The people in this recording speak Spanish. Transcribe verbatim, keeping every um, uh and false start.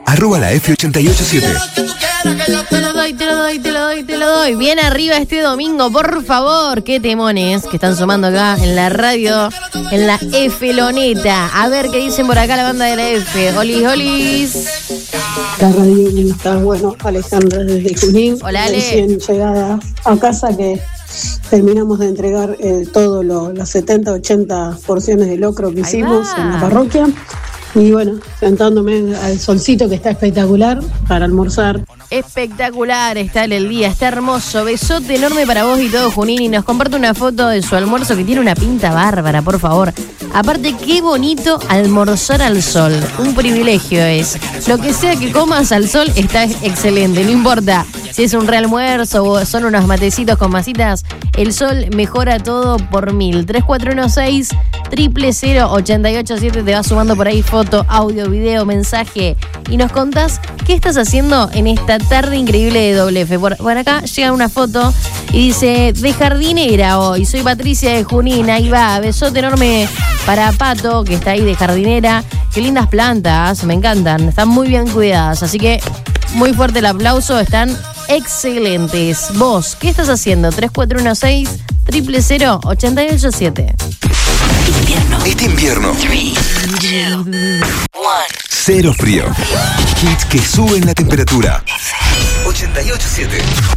arroba la F ochenta y ocho siete. Te lo doy, te lo doy, te lo doy, te lo doy. Bien arriba este domingo, por favor. Qué temones que están sumando acá en la radio, en la F Loneta. A ver qué dicen por acá la banda de la F. Olis, olis. La radio, ¿cómo estás? Bueno, Alejandra desde Junín. Hola, Ale. Recién llegada a casa que terminamos de entregar eh, todo lo, las setenta, ochenta porciones de locro que Ahí hicimos va. en la parroquia. Y bueno, sentándome al solcito que está espectacular para almorzar. Espectacular está el día, está hermoso. Besote enorme para vos y todo, Junín. Y nos comparte una foto de su almuerzo que tiene una pinta bárbara, por favor. Aparte, qué bonito almorzar al sol. Un privilegio es. Lo que sea que comas al sol está excelente. No importa si es un realmuerzo o son unos matecitos con masitas. El sol mejora todo por mil. tres cuatro uno seis, cero cero cero, ocho ocho siete. Te va sumando por ahí foto, audio, video, mensaje. Y nos contás qué estás haciendo en esta tarde increíble de doble F. Por, por acá llega una foto y dice: de jardinera hoy, soy Patricia de Junín. Ahí va, besote enorme para Pato, que está ahí de jardinera. Qué lindas plantas, me encantan, están muy bien cuidadas. Así que muy fuerte el aplauso, están excelentes. Vos, ¿qué estás haciendo? tres cuatro uno seis, cero cero cero, ocho ocho siete. Invierno. Este invierno. Cero frío. Hits que suben la temperatura. ochenta y ocho siete.